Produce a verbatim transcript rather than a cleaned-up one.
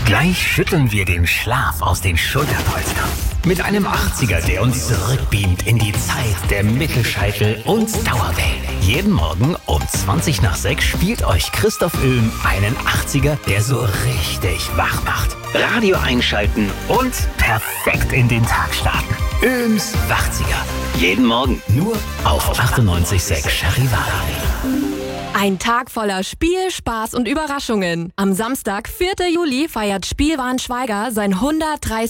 Gleich schütteln wir den Schlaf aus den Schulterpolstern. Mit einem achtziger, der uns zurückbeamt in die Zeit der Mittelscheitel und Dauerwellen. Jeden Morgen um zwanzig nach sechs spielt euch Christoph Ulm einen achtziger, der so richtig wach macht. Radio einschalten und perfekt in den Tag starten. Ulms Wachziger. Jeden Morgen nur auf achtundneunzig Komma sechs Charivari. Ein Tag voller Spiel, Spaß und Überraschungen. Am Samstag, vierten Juli, feiert Spielwarenschweiger sein hundertdreißigsten